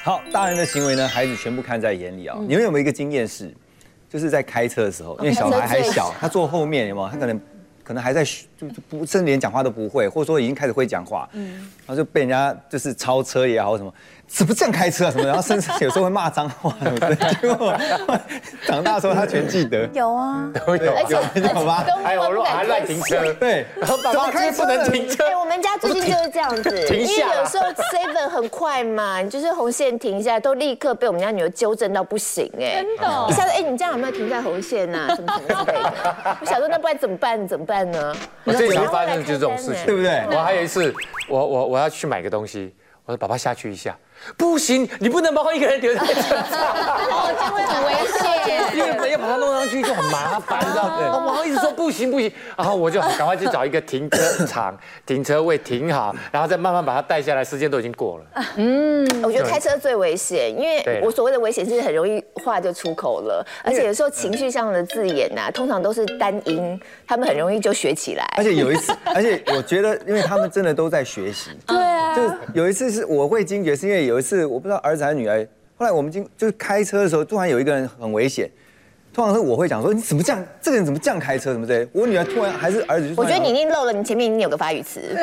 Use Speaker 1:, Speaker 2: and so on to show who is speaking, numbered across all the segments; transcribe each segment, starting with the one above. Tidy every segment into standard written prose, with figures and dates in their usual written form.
Speaker 1: 好，大人的行为呢，孩子全部看在眼里啊。你们有没有一个经验是，就是在开车的时候，因为小孩还小，他坐后面有没有？他可能还在就不，甚至连讲话都不会，或者说已经开始会讲话，然后就被人家就是超车也好什么，怎么这样开车啊什么的，然后甚至有时候会骂脏话什么的。结果长大的时候他全记得。
Speaker 2: 有啊，
Speaker 3: 都有，
Speaker 1: 有吗？
Speaker 3: 还有我还乱停车，
Speaker 1: 对，
Speaker 3: 然后爸爸今天不能停车。
Speaker 4: 我们家最近就是这样子，因为有时候 7 很快嘛，你就是红线停一下，都立刻被我们家女儿纠正到不行哎，
Speaker 2: 真的，
Speaker 4: 一下子你这样有没有停在红线呐？什么什么之类的。我想说那不然怎么办？怎么办呢？
Speaker 3: 我最常发生就是这种事情，
Speaker 1: 对不对？
Speaker 3: 我还有一次，我要去买个东西，我说爸爸下去一下，不行，你不能把我一个人留在车上，
Speaker 2: 这会很危险，
Speaker 3: 因为要把它弄上去就很麻烦，你知道吗？我一直说不行不行，然后我就赶快去找一个停车场、停车位停好，然后再慢慢把它带下来，时间都已经过了。
Speaker 4: 我觉得开车最危险，因为我所谓的危险是很容易话就出口了，而且有时候情绪上的字眼呐，通常都是单音，他们很容易就学起来。
Speaker 1: 而且有一次，而且我觉得，因为他们真的都在学习。
Speaker 2: 对啊，
Speaker 1: 就有一次是我会惊觉，是因为有一次我不知道儿子还是女儿，后来我们就是开车的时候，突然有一个人很危险。通常是我会讲说你怎么这样，这个人怎么这样开车什么之类的。我女儿突然还是儿子就，
Speaker 4: 我觉得你一定漏了，你前面一定有个发语词。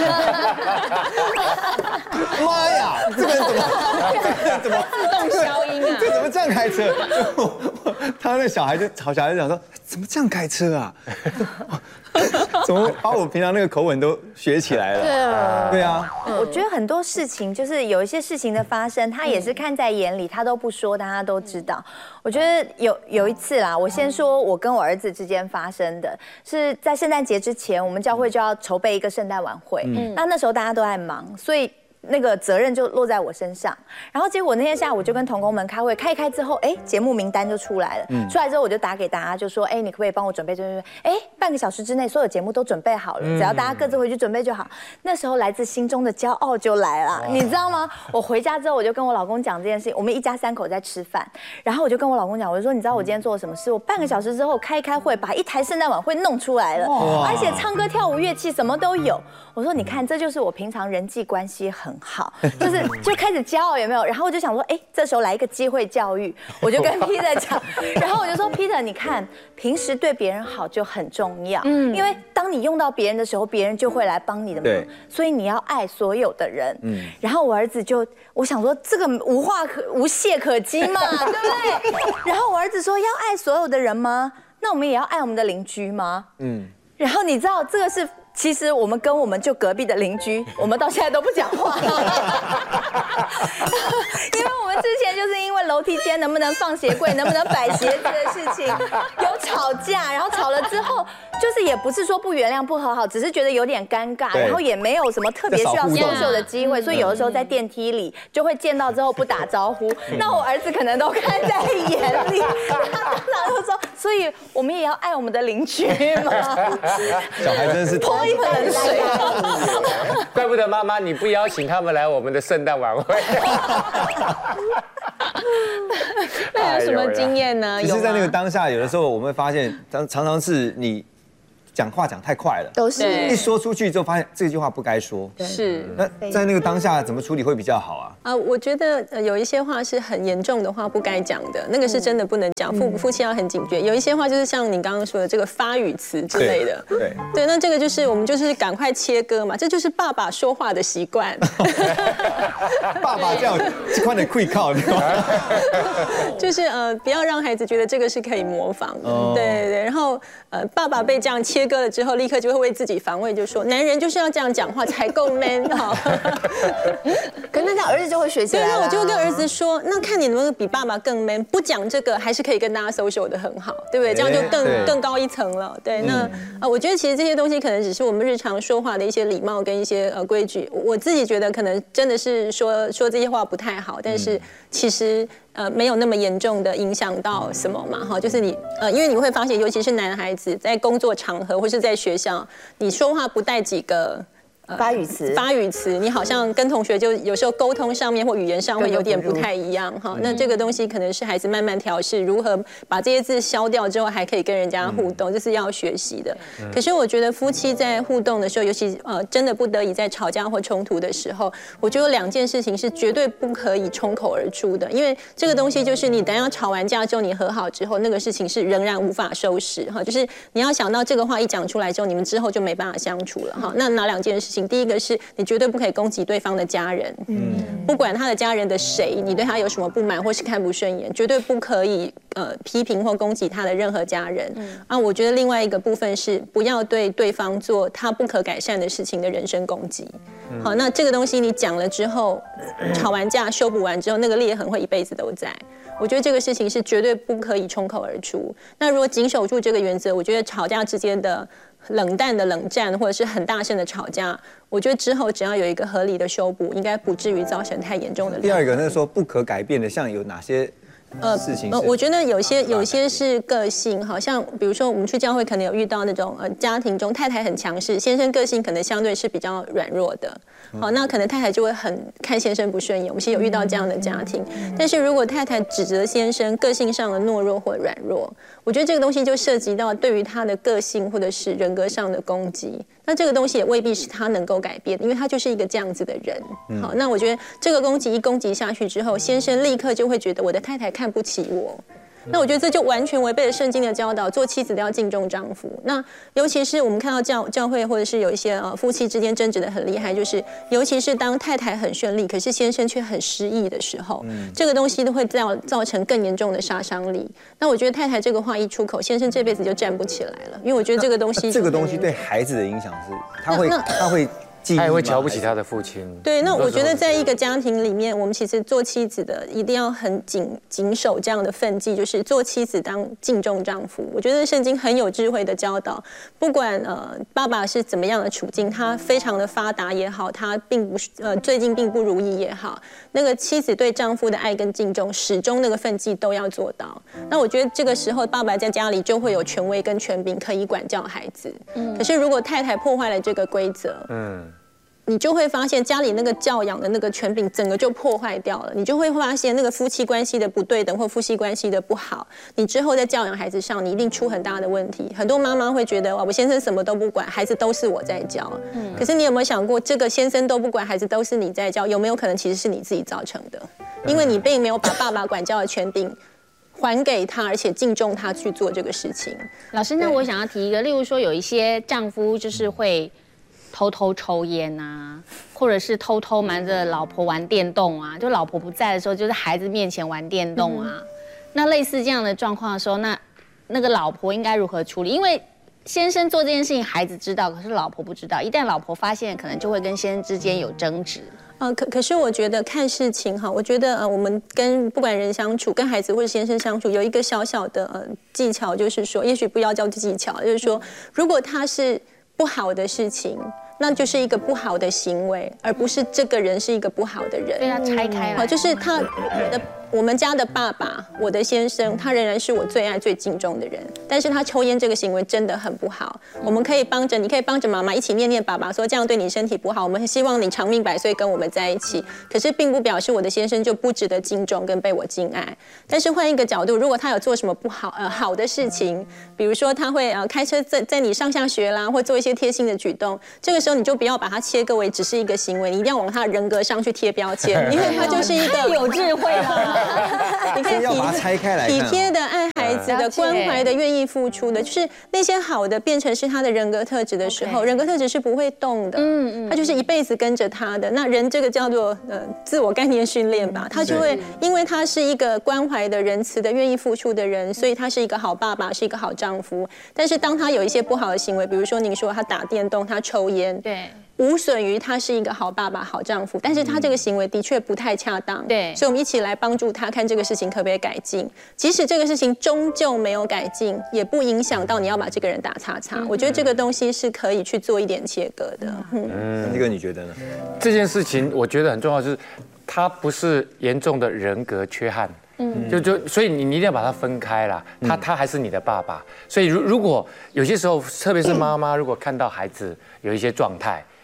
Speaker 1: 妈呀，这个人怎么
Speaker 2: 自动消音啊？
Speaker 1: 这怎么这样开车？他那小孩就讲说怎么这样开车啊？怎么把我平常那个口吻都学起来了？对啊，
Speaker 2: 我觉得很多事情就是有一些事情的发生，他也是看在眼里，他都不说，大家都知道。我觉得有一次啦，我先说我跟我儿子之间发生的是在圣诞节之前，我们教会就要筹备一个圣诞晚会，那时候大家都在忙，所以那个责任就落在我身上。然后结果那天下午就跟同工们开会，开一开之后，节目名单就出来了。出来之后我就打给大家，就说，你可不可以帮我准备？半个小时之内所有节目都准备好了，只要大家各自回去准备就好。那时候来自心中的骄傲就来了，你知道吗？我回家之后我就跟我老公讲这件事情，我们一家3口在吃饭，然后我就跟我老公讲，我就说，你知道我今天做了什么事？我半个小时之后开会，把一台圣诞晚会弄出来了，而且唱歌跳舞乐器什么都有。我说，你看，这就是我平常人际关系很好，就开始骄傲，有没有？然后我就想说，这时候来一个机会教育，我就跟 Peter 讲，然后我就说 Peter， 你看，平时对别人好就很重要，因为当你用到别人的时候，别人就会来帮你的忙，所以你要爱所有的人。然后我儿子我想说这个无懈可击嘛，对不对？然后我儿子说要爱所有的人吗？那我们也要爱我们的邻居吗？然后你知道这个是。其实我们就隔壁的邻居，我们到现在都不讲话，因为我们之前就是因为楼梯间能不能放鞋柜、能不能摆鞋子的事情有吵架，然后吵了之后，就是也不是说不原谅、不和好，只是觉得有点尴尬，然后也没有什么特别需要social的机会，所以有的时候在电梯里就会见到之后不打招呼，那我儿子可能都看在眼里，他当场就说，所以我们也要爱我们的邻居嘛。
Speaker 1: 小孩真的是。
Speaker 2: 一盆冷水，
Speaker 3: 怪不得妈妈你不邀请他们来我们的圣诞晚会。
Speaker 2: 那有什么经验呢？
Speaker 1: 其实，在那个当下，有的时候我们会发现，常常是你讲话讲太快了，
Speaker 4: 都是
Speaker 1: 一说出去之后，发现这句话不该说。
Speaker 5: 是。
Speaker 1: 那在那个当下怎么处理会比较好啊？
Speaker 5: 我觉得有一些话是很严重的话不该讲的，那个是真的不能讲。夫妻要很警觉。有一些话就是像你刚刚说的这个发语词之类的。对，那这个就是我们就是赶快切割嘛，这就是爸爸说话的习惯。
Speaker 1: 爸爸这样快点跪靠，
Speaker 5: 就是不要让孩子觉得这个是可以模仿的。对，然后爸爸被这样切割了之后，立刻就会为自己防卫，就说男人就是要这样讲话才够 man 哈。
Speaker 4: 可是那儿子就会学起来。
Speaker 5: 对，那我就会跟儿子说，那看你能不能比爸爸更 man， 不讲这个还是可以跟大家 social 的很好，对不对？这样就更高一层了。对，那我觉得其实这些东西可能只是我们日常说话的一些礼貌跟一些规矩。我自己觉得可能真的是说这些话不太好，但是其实没有那么严重的影响到什么嘛哈，就是你因为你会发现，尤其是男孩子在工作场合或是在学校，你说话不带几个
Speaker 4: 发语词，
Speaker 5: 你好像跟同学就有时候沟通上面或语言上会有点不太一样哈。那这个东西可能是孩子慢慢调试，如何把这些字消掉之后，还可以跟人家互动，这是要学习的。可是我觉得夫妻在互动的时候，尤其真的不得已在吵架或冲突的时候，我觉得有2件事情是绝对不可以冲口而出的，因为这个东西就是你等一下吵完架之后，你和好之后，那个事情是仍然无法收拾哈。就是你要想到这个话一讲出来之后，你们之后就没办法相处了哈。那哪2件事情？第一个是你绝对不可以攻击对方的家人，不管他的家人的谁，你对他有什么不满或是看不顺眼，绝对不可以批评或攻击他的任何家人。我觉得另外一个部分是不要对对方做他不可改善的事情的人身攻击。好，那这个东西你讲了之后，吵完架修补完之后，那个裂痕会一辈子都在。我觉得这个事情是绝对不可以冲口而出。那如果谨守住这个原则，我觉得吵架之间的冷淡的冷战，或者是很大声的吵架，我觉得之后只要有一个合理的修补，应该不至于造成太严重的。
Speaker 1: 第二个，那说不可改变的，像有哪些事情？
Speaker 5: 我觉得有些是个性，好像比如说我们去教会可能有遇到那种家庭中太太很强势，先生个性可能相对是比较软弱的。好，那可能太太就会很看先生不顺眼。我们其实有遇到这样的家庭，但是如果太太指责先生个性上的懦弱或软弱，我觉得这个东西就涉及到对于他的个性或者是人格上的攻击。那这个东西也未必是他能够改变的，因为他就是一个这样子的人。好，那我觉得这个攻击下去之后，先生立刻就会觉得我的太太看不起我。那我觉得这就完全违背了圣经的教导，做妻子的要敬重丈夫。那尤其是我们看到教会或者是有一些夫妻之间争执的很厉害，就是尤其是当太太很顺利，可是先生却很失意的时候，这个东西都会造成更严重的杀伤力。那我觉得太太这个话一出口，先生这辈子就站不起来了，因为我觉得这个东西
Speaker 1: 对孩子的影响是，他会。
Speaker 3: 他也会瞧不起他的父亲。
Speaker 5: 对，那我觉得在一个家庭里面，我们其实做妻子的一定要很谨守这样的分际，就是做妻子当敬重丈夫。我觉得圣经很有智慧的教导，不管爸爸是怎么样的处境，他非常的发达也好，他并不最近并不如意也好，那个妻子对丈夫的爱跟敬重，始终那个分际都要做到。那我觉得这个时候爸爸在家里就会有权威跟权柄可以管教孩子。可是如果太太破坏了这个规则，你就会发现家里那个教养的那个权柄整个就破坏掉了，你就会发现那个夫妻关系的不对等或夫妻关系的不好，你之后在教养孩子上你一定出很大的问题。很多妈妈会觉得哇，我先生什么都不管，孩子都是我在教。可是你有没有想过，这个先生都不管，孩子都是你在教，有没有可能其实是你自己造成的？因为你并没有把爸爸管教的权柄还给他，而且敬重他去做这个事情。
Speaker 6: 老师，那我想要提一个，例如说有一些丈夫就是会偷偷抽烟啊，或者是偷偷瞒着老婆玩电动啊，就老婆不在的时候，就是孩子面前玩电动啊。那类似这样的状况的时候，那个老婆应该如何处理？因为先生做这件事情，孩子知道，可是老婆不知道。一旦老婆发现，可能就会跟先生之间有争执。
Speaker 5: 可是我觉得看事情哈，我觉得我们跟不管人相处，跟孩子或者先生相处，有一个小小的技巧，就是说，也许不要叫技巧，就是说，如果他是不好的事情，那就是一个不好的行为，而不是这个人是一个不好的人。
Speaker 6: 对，要拆开来。
Speaker 5: 就是我们家的爸爸，我的先生，他仍然是我最爱最敬重的人，但是他抽烟这个行为真的很不好。我们可以你可以帮着妈妈一起念念爸爸，说这样对你身体不好，我们希望你长命百岁跟我们在一起。可是并不表示我的先生就不值得敬重跟被我敬爱。但是换一个角度，如果他有做什么不好好的事情，比如说他会开车在你上下学啦，或做一些贴心的举动，这个时候你就不要把它切割为只是一个行为，你一定要往他的人格上去贴标签，因为他就是一个
Speaker 6: 有智慧了。
Speaker 5: 你可以
Speaker 1: 要把它拆开来看，
Speaker 5: 体贴的、爱孩子的、关怀的、愿意付出的，就是那些好的变成是他的人格特质的时候，人格特质是不会动的，他就是一辈子跟着他的。那人这个叫做自我概念训练吧，他就会因为他是一个关怀的、仁慈的、愿意付出的人，所以他是一个好爸爸，是一个好丈夫。但是当他有一些不好的行为，比如说您说他打电动、他抽烟，
Speaker 6: 对，
Speaker 5: 无损于他是一个好爸爸、好丈夫，但是他这个行为的确不太恰当。
Speaker 6: 对，
Speaker 5: 所以我们一起来帮助他看这个事情可不可以改进。即使这个事情终究没有改进，也不影响到你要把这个人打叉叉。我觉得这个东西是可以去做一点切割的。
Speaker 1: 这个你觉得呢？
Speaker 3: 这件事情我觉得很重要，就是他不是严重的人格缺憾。所以你一定要把它分开啦。他还是你的爸爸，所以如果有些时候，特别是妈妈，如果看到孩子有一些状态，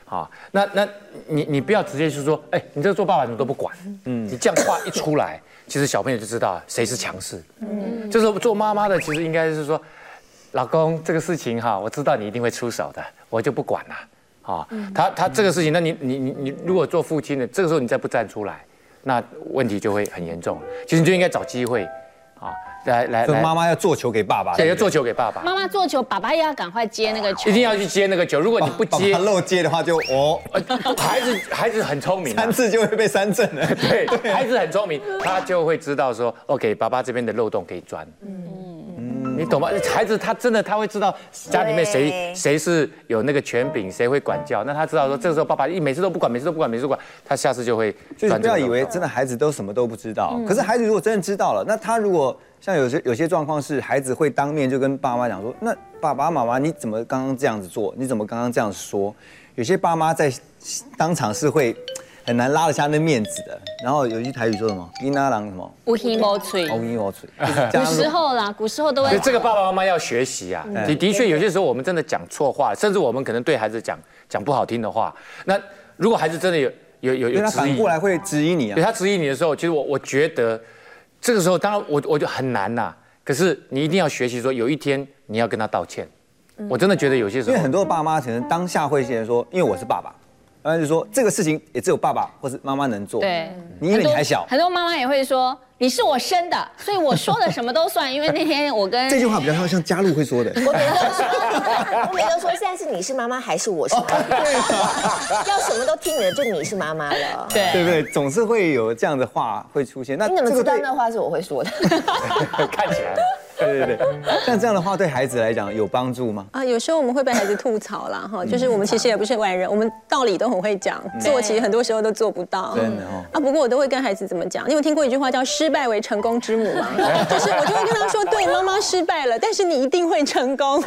Speaker 3: 好，那你不要直接就说，哎，你这个做爸爸怎么都不管，你这样话一出来，其实小朋友就知道谁是强势，就是做妈妈的其实应该是说，老公这个事情哈，我知道你一定会出手的，我就不管了。啊，他这个事情，那你如果做父亲的，这个时候你再不站出来，那问题就会很严重。其实你就应该找机会，啊，来，
Speaker 1: 妈妈要做球给爸爸，
Speaker 3: 对，要做球给爸爸。
Speaker 6: 妈妈做球，爸爸也要赶快接那个球，
Speaker 3: 一定要去接那个球。如果你不接，
Speaker 1: 爸爸漏接的话就
Speaker 3: 孩子很聪明，
Speaker 1: 3次就会被3振了。
Speaker 3: 对，孩子很聪明，他就会知道说 ，OK， 爸爸这边的漏洞可以钻。你懂吗？孩子他真的他会知道家里面谁是有那个权柄，谁会管教。那他知道说这个时候爸爸每次都不管，他下次就会。
Speaker 1: 所以不要以为真的孩子都什么都不知道。可是孩子如果真的知道了，那他如果像有些状况是孩子会当面就跟爸妈讲说，那爸爸妈妈你怎么刚刚这样子做？你怎么刚刚这样说？有些爸妈在当场是会很难拉得下那面子的。然后有一句台语说什么？囡仔人什么？
Speaker 6: 有耳无嘴。古时候都会。
Speaker 3: 这个爸爸妈妈要学习啊。的确，有些时候我们真的讲错话，甚至我们可能对孩子讲不好听的话。那如果孩子真的有
Speaker 1: 他反过来会质疑你啊。
Speaker 3: 对他质疑你的时候，其实我觉得这个时候当然我就很难呐。可是你一定要学习说，有一天你要跟他道歉。我真的觉得有些时候，
Speaker 1: 因为很多爸妈可能当下会先说，因为我是爸爸。然后就说这个事情也只有爸爸或是妈妈能做。
Speaker 6: 对，
Speaker 1: 因为你还小。
Speaker 6: 很多妈妈也会说你是我生的，所以我说的什么都算。因为那天我跟
Speaker 1: 这句话比较像嘉露会说的。
Speaker 4: 我每都说现在是你是妈妈还是我是妈妈？要什么都听你的，就你是妈妈了。
Speaker 1: 对不对？总是会有这样的话会出现。那
Speaker 4: 你怎么知道那话是我会说的？
Speaker 3: 看起来。
Speaker 1: 对，像这样的话对孩子来讲有帮助吗？
Speaker 5: 有时候我们会被孩子吐槽啦，哈，就是我们其实也不是外人，我们道理都很会讲，做其实很多时候都做不到。
Speaker 1: 真的哦。
Speaker 5: 不过我都会跟孩子怎么讲？你有听过一句话叫"失败为成功之母"吗？就是我就会跟他说，对，妈妈失败了，但是你一定会成功。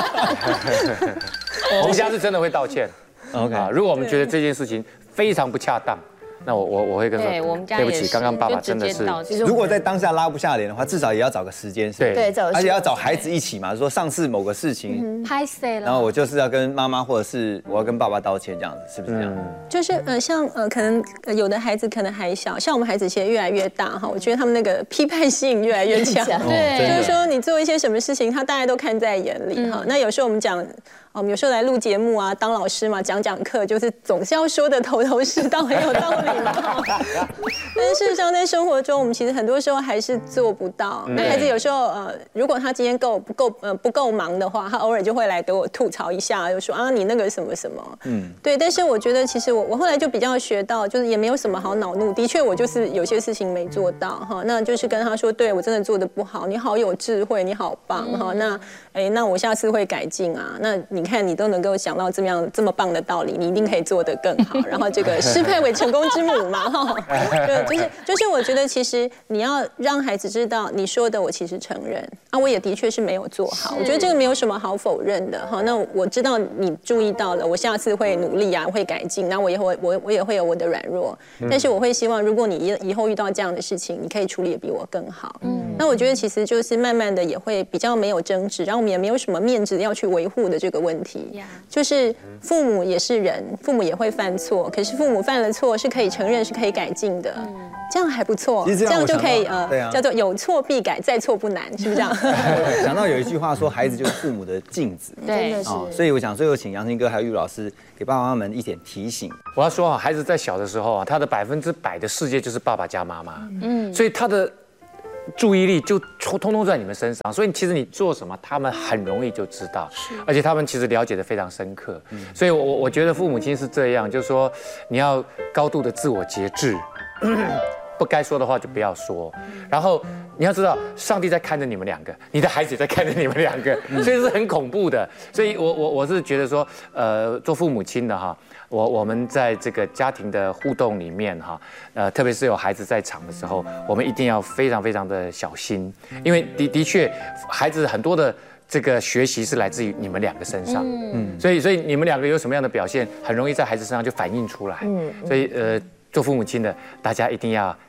Speaker 3: 我们家是真的会道歉。
Speaker 1: OK，
Speaker 3: 如果我们觉得这件事情非常不恰当。那我会跟他说，对不起，刚刚爸爸真的是。
Speaker 1: 如果在当下拉不下脸的话，至少也要找个时间，
Speaker 4: 对，
Speaker 1: 而且要找孩子一起嘛，说上次某个事情，
Speaker 6: 拍谁了？
Speaker 1: 然后我就是要跟妈妈或者是我要跟爸爸道歉，这样子是不是这样？
Speaker 5: 就是像可能有的孩子可能还小，像我们孩子其实越来越大哈，我觉得他们那个批判性越来越强。
Speaker 6: 对，
Speaker 5: 就是说你做一些什么事情，他大家都看在眼里哈。那有时候我们讲。我们有时候来录节目啊，当老师嘛，讲课，就是总是要说的头是道，很有道理嘛。但是事实上，在生活中，我们其实很多时候还是做不到。那孩子有时候如果他今天不够忙的话，他偶尔就会来给我吐槽一下，就说你那个什么什么。对。但是我觉得，其实我后来就比较学到，就是也没有什么好恼怒。的确，我就是有些事情没做到哈，那就是跟他说，对我真的做得不好，你好有智慧，你好棒哈。那我下次会改进啊。那你看你都能够想到这么棒的道理，你一定可以做得更好。然后这个失败为成功之母嘛，哈，就是我觉得其实你要让孩子知道，你说的我其实承认啊，我也的确是没有做好。我觉得这个没有什么好否认的哈。那我知道你注意到了，我下次会努力啊，会改进。那我也会有我的软弱，但是我会希望，如果你以后遇到这样的事情，你可以处理得比我更好。那我觉得其实就是慢慢的也会比较没有争执，然后我们也没有什么面子要去维护的这个问题。就是父母也是人，父母也会犯错，可是父母犯了错是可以承认，是可以改进的，这样还不错，这样就可以叫做有错必改，再错不难，是不是这样？
Speaker 1: 想到有一句话说，孩子就是父母的镜子，
Speaker 6: 对，
Speaker 1: 所以我想最后请杨清哥还有玉老师给爸爸妈妈们一点提醒。
Speaker 3: 我要说孩子在小的时候他的100%的世界就是爸爸加妈妈，所以他的注意力就通通在你们身上，所以其实你做什么，他们很容易就知道，而且他们其实了解得非常深刻。所以我觉得父母亲是这样，就是说你要高度的自我节制，不该说的话就不要说。然后你要知道，上帝在看着你们两个，你的孩子也在看着你们两个，所以是很恐怖的。所以我是觉得说，做父母亲的哈。我们在这个家庭的互动里面哈，特别是有孩子在场的时候，我们一定要非常非常的小心，因为的确，孩子很多的这个学习是来自于你们两个身上，所以你们两个有什么样的表现，很容易在孩子身上就反映出来，所以做父母亲的大家一定要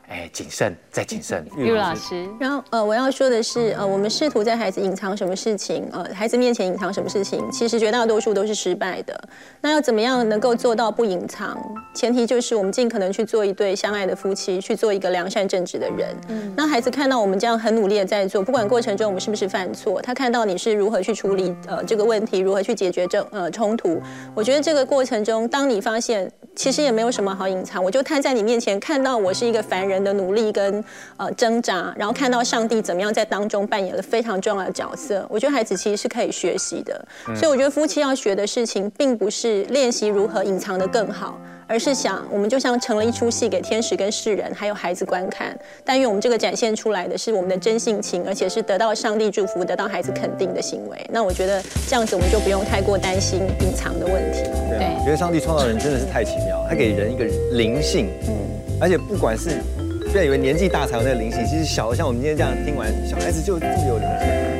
Speaker 3: 谨慎再谨慎。
Speaker 6: 玉如老师，
Speaker 5: 然后我要说的是，我们试图在孩子隐藏什么事情，孩子面前隐藏什么事情，其实绝大多数都是失败的。那要怎么样能够做到不隐藏？前提就是我们尽可能去做一对相爱的夫妻，去做一个良善正直的人。那孩子看到我们这样很努力的在做，不管过程中我们是不是犯错，他看到你是如何去处理这个问题，如何去解决冲突。我觉得这个过程中，当你发现其实也没有什么好隐藏，我就摊在你面前，看到我是一个凡人的努力跟挣扎，然后看到上帝怎么样在当中扮演了非常重要的角色。我觉得孩子其实是可以学习的，所以我觉得夫妻要学的事情，并不是练习如何隐藏得更好，而是想我们就像成了一出戏给天使跟世人还有孩子观看，但愿我们这个展现出来的是我们的真性情，而且是得到上帝祝福、得到孩子肯定的行为。那我觉得这样子我们就不用太过担心隐藏的问题。
Speaker 1: 对，我觉得上帝创造人真的是太奇妙，他给人一个灵性，而且不管是不要以为年纪大才有那个灵性，其实小的像我们今天这样听完，小孩子就这么有灵性。